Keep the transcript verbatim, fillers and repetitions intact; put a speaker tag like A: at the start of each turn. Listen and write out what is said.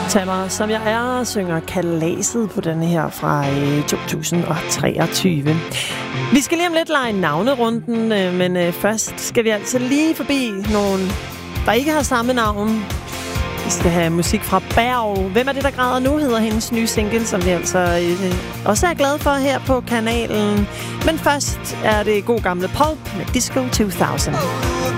A: Tag mig, som jeg er, synger Kalaset på denne her fra øh, to tusind treogtyve. Vi skal lige om lidt lege navnerunden, øh, men øh, først skal vi altså lige forbi nogen, der ikke har samme navn. Vi skal have musik fra Berg. Hvem er det, der græder nu, hedder hendes nye single, som vi altså øh, også er glade for her på kanalen. Men først er det god gamle Pulp med Disco to tusind.